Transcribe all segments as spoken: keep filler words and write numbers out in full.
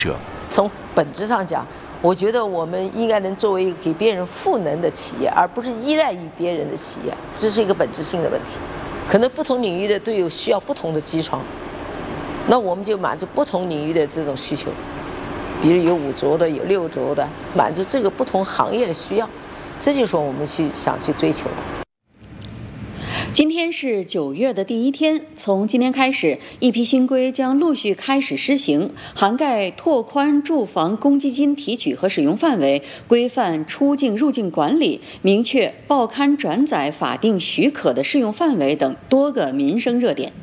从本质上讲，我觉得我们应该能作为一个给别人赋能的企业，而不是依赖于别人的企业，这是一个本质性的问题。可能不同领域的都有需要不同的机床，那我们就满足不同领域的这种需求，比如有五轴的，有六轴的，满足这个不同行业的需要，这就是我们去想去追求的。 今天是九月的第一天，从今天开始，一批新规将陆续开始施行，涵盖拓宽住房公积金提取和使用范围、规范出境入境管理、明确报刊转载法定许可的适用范围等多个民生热点。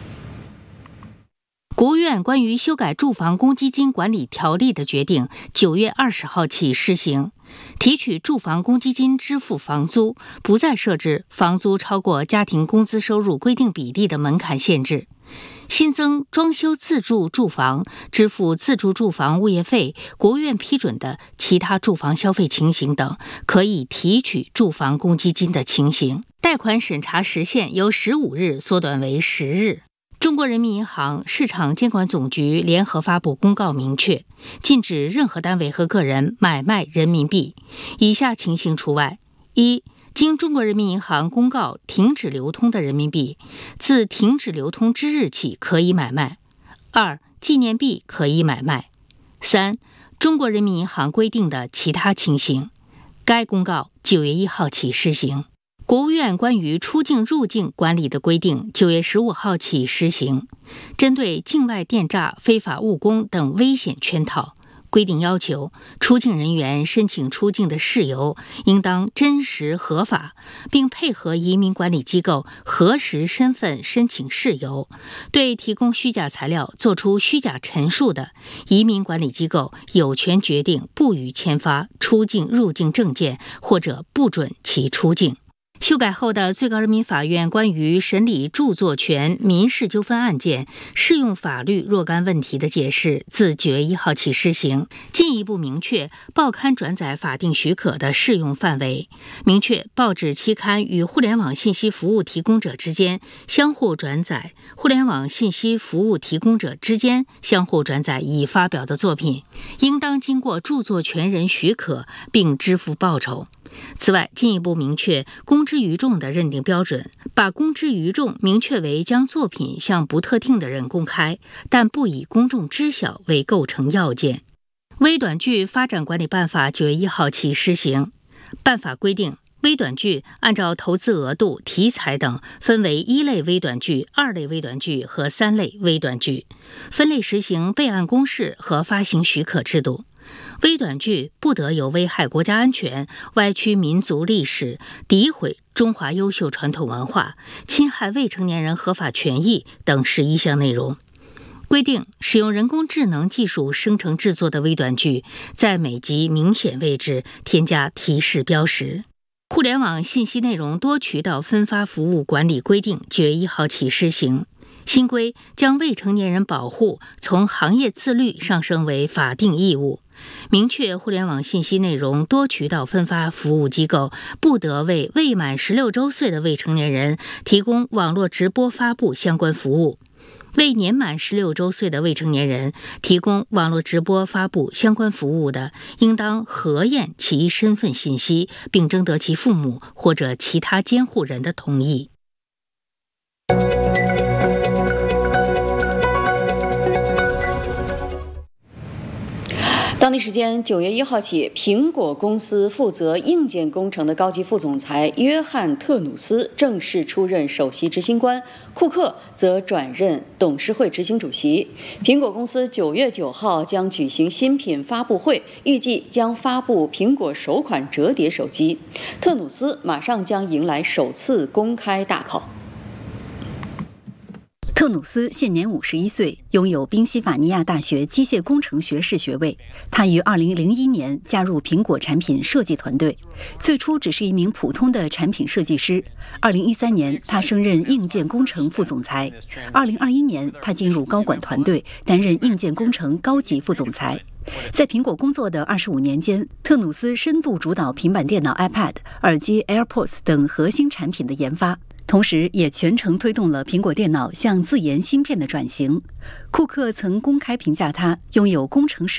国务院关于修改住房公积金管理条例的决定，九月二十号起施行。提取住房公积金支付房租，不再设置房租超过家庭工资收入规定比例的门槛限制。新增装修自住住房支付自住住房物业费、国务院批准的其他住房消费情形等可以提取住房公积金的情形。贷款审查时限由十五日缩短为十日。中国人民银行市场监管总局联合发布公告，明确禁止任何单位和个人买卖人民币，以下情形除外：一、经中国人民银行公告停止流通的人民币，自停止流通之日起可以买卖；二、纪念币可以买卖；三、中国人民银行规定的其他情形。该公告九月一号起施行。国务院关于出境入境管理的规定，九月十五号起施行。针对境外电诈、非法务工等危险圈套，规定要求出境人员申请出境的事由应当真实合法，并配合移民管理机构核实身份申请事由。对提供虚假材料作出虚假陈述的，移民管理机构有权决定不予签发出境入境证件，或者不准其出境。修改后的最高人民法院关于审理著作权民事纠纷案件适用法律若干问题的解释自九月一号起施行，进一步明确报刊转载法定许可的适用范围，明确报纸期刊与互联网信息服务提供者之间相互转载，互联网信息服务提供者之间相互转载已发表的作品，应当经过著作权人许可并支付报酬。此外，进一步明确公之于众的认定标准，把公之于众明确为将作品向不特定的人公开，但不以公众知晓为构成要件。微短剧发展管理办法九月一号起施行。办法规定，微短剧按照投资额度、题材等分为一类微短剧、二类微短剧和三类微短剧，分类实行备案公示和发行许可制度。微短剧不得有危害国家安全、歪曲民族历史、诋毁中华优秀传统文化、侵害未成年人合法权益等十一项内容。规定使用人工智能技术生成制作的微短剧，在每集明显位置添加提示标识。互联网信息内容多渠道分发服务管理规定九月一号起施行。新规将未成年人保护从行业自律上升为法定义务，明确互联网信息内容多渠道分发服务机构不得为未满十六周岁的未成年人提供网络直播发布相关服务。为年满十六周岁的未成年人提供网络直播发布相关服务的，应当核验其身份信息，并征得其父母或者其他监护人的同意。 当地时间九月一号起，苹果公司负责硬件工程的高级副总裁约翰·特努斯正式出任首席执行官，库克则转任董事会执行主席。苹果公司九月九号将举行新品发布会，预计将发布苹果首款折叠手机。特努斯马上将迎来首次公开大考。 特努斯现年五十一岁，拥有宾夕法尼亚大学机械工程学士学位。他于二零零一年加入苹果产品设计团队，最初只是一名普通的产品设计师。二零一三年，他升任硬件工程副总裁。二零二一年，他进入高管团队，担任硬件工程高级副总裁。在苹果工作的二十五年间，特努斯深度主导平板电脑 iPad、耳机 AirPods 等核心产品的研发，同时也全程推动了苹果电脑向自研芯片的转型。库克曾公开评价他拥有工程师